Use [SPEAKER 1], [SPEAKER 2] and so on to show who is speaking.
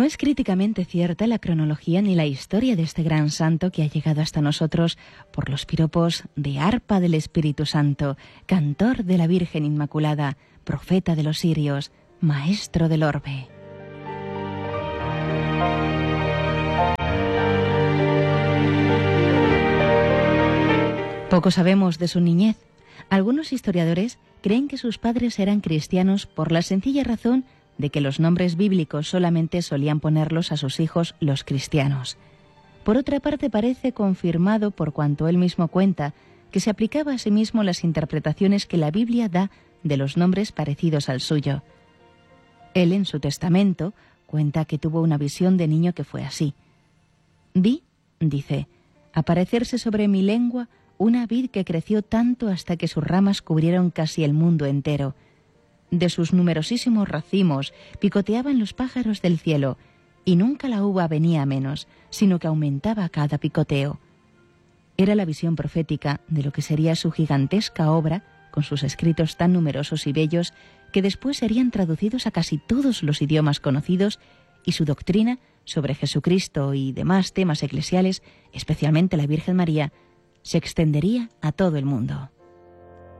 [SPEAKER 1] es críticamente cierta la cronología ni la historia de este gran santo que ha llegado hasta nosotros por los piropos de arpa del Espíritu Santo, cantor de la Virgen Inmaculada, profeta de los sirios, maestro del orbe. Poco sabemos de su niñez. Algunos historiadores creen que sus padres eran cristianos por la sencilla razón de que los nombres bíblicos solamente solían ponerlos a sus hijos los cristianos. Por otra parte, parece confirmado por cuanto él mismo cuenta, que se aplicaba a sí mismo las interpretaciones que la Biblia da de los nombres parecidos al suyo. Él, en su testamento, cuenta que tuvo una visión de niño que fue así. Vi, dice, aparecerse sobre mi lengua una vid que creció tanto hasta que sus ramas cubrieron casi el mundo entero. De sus numerosísimos racimos picoteaban los pájaros del cielo, y nunca la uva venía a menos, sino que aumentaba cada picoteo. Era la visión profética de lo que sería su gigantesca obra, con sus escritos tan numerosos y bellos, que después serían traducidos a casi todos los idiomas conocidos, y su doctrina sobre Jesucristo y demás temas eclesiales, especialmente la Virgen María, se extendería a todo el mundo.